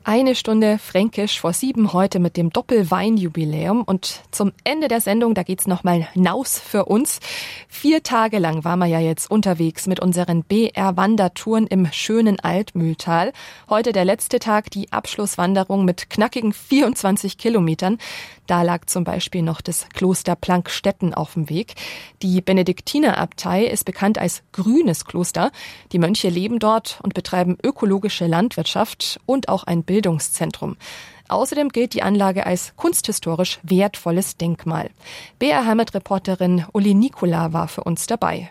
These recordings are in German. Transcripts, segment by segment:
Eine Stunde Fränkisch vor 7 heute mit dem Doppelweinjubiläum. Und zum Ende der Sendung, da geht's nochmal naus für uns. 4 Tage lang waren wir ja jetzt unterwegs mit unseren BR-Wandertouren im schönen Altmühltal. Heute der letzte Tag, die Abschlusswanderung mit knackigen 24 Kilometern. Da lag zum Beispiel noch das Kloster Plankstetten auf dem Weg. Die Benediktinerabtei ist bekannt als grünes Kloster. Die Mönche leben dort und betreiben ökologische Landwirtschaft und auch ein Bildungszentrum. Außerdem gilt die Anlage als kunsthistorisch wertvolles Denkmal. BR-Heimatreporterin Uli Nikola war für uns dabei.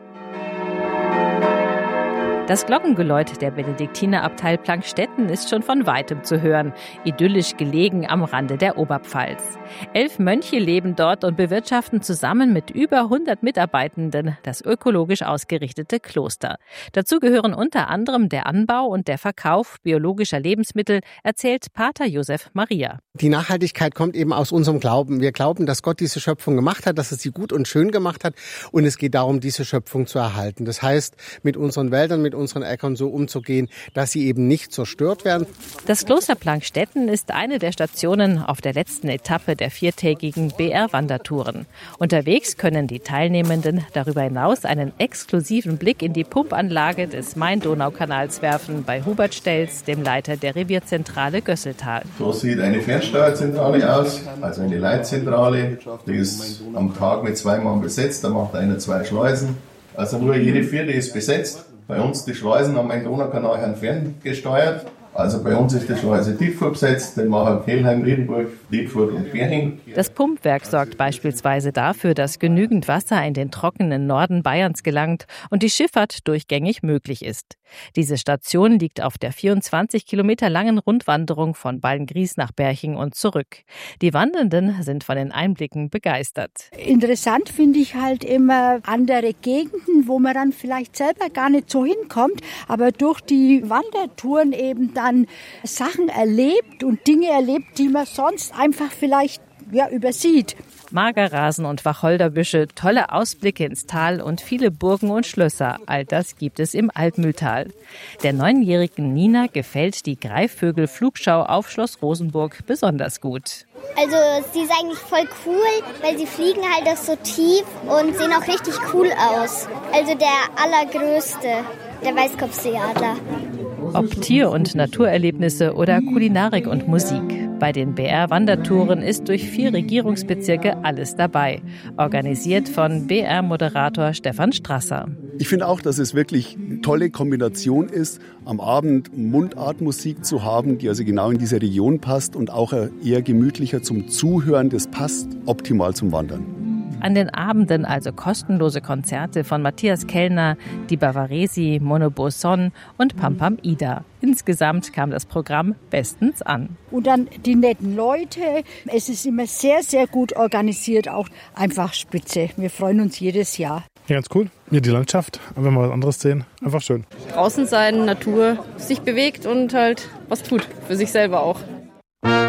Das Glockengeläut der Benediktinerabtei Plankstetten ist schon von weitem zu hören, idyllisch gelegen am Rande der Oberpfalz. 11 Mönche leben dort und bewirtschaften zusammen mit über 100 Mitarbeitenden das ökologisch ausgerichtete Kloster. Dazu gehören unter anderem der Anbau und der Verkauf biologischer Lebensmittel, erzählt Pater Josef Maria. Die Nachhaltigkeit kommt eben aus unserem Glauben. Wir glauben, dass Gott diese Schöpfung gemacht hat, dass er sie gut und schön gemacht hat und es geht darum, diese Schöpfung zu erhalten. Das heißt, mit unseren Wäldern, mit unseren Äckern so umzugehen, dass sie eben nicht zerstört werden. Das Kloster Plankstetten ist eine der Stationen auf der letzten Etappe der 4-tägigen BR-Wandertouren. Unterwegs können die Teilnehmenden darüber hinaus einen exklusiven Blick in die Pumpanlage des Main-Donau-Kanals werfen bei Hubert Stelz, dem Leiter der Revierzentrale Gösseltal. So sieht eine Fernsteuerzentrale aus, also eine Leitzentrale. Die ist am Tag mit 2 Mann besetzt, da macht einer 2 Schleusen. Also nur jede 4. ist besetzt. Bei uns die Schleusen am Main-Donau-Kanal werden ferngesteuert. Also bei uns ist die Schleuse Dietfurt besetzt, den machen Kelheim, Riedenburg, Dietfurt und Querhing. Das Pumpwerk sorgt beispielsweise dafür, dass genügend Wasser in den trockenen Norden Bayerns gelangt und die Schifffahrt durchgängig möglich ist. Diese Station liegt auf der 24 Kilometer langen Rundwanderung von Beilngries nach Berching und zurück. Die Wandernden sind von den Einblicken begeistert. Interessant finde ich halt immer andere Gegenden, wo man dann vielleicht selber gar nicht so hinkommt, aber durch die Wandertouren eben dann Sachen erlebt und Dinge erlebt, die man sonst einfach vielleicht übersieht. Magerrasen und Wacholderbüsche, tolle Ausblicke ins Tal und viele Burgen und Schlösser. All das gibt es im Altmühltal. Der 9-jährigen Nina gefällt die Greifvögel-Flugschau auf Schloss Rosenburg besonders gut. Also sie ist eigentlich voll cool, weil sie fliegen halt auch so tief und sehen auch richtig cool aus. Also der allergrößte, der Weißkopfseeadler. Ob Tier- und Naturerlebnisse oder Kulinarik und Musik. Bei den BR-Wandertouren ist durch 4 Regierungsbezirke alles dabei. Organisiert von BR-Moderator Stefan Strasser. Ich finde auch, dass es wirklich eine tolle Kombination ist, am Abend Mundartmusik zu haben, die also genau in diese Region passt und auch eher gemütlicher zum Zuhören. Das passt optimal zum Wandern. An den Abenden also kostenlose Konzerte von Matthias Kellner, die Bavaresi, Monobo Son und Pam Pam Ida. Insgesamt kam das Programm bestens an. Und dann die netten Leute. Es ist immer sehr, sehr gut organisiert, auch einfach spitze. Wir freuen uns jedes Jahr. Ja, ganz cool. Ja, die Landschaft, wenn wir was anderes sehen, einfach schön. Draußen sein, Natur, sich bewegt und halt was tut, für sich selber auch.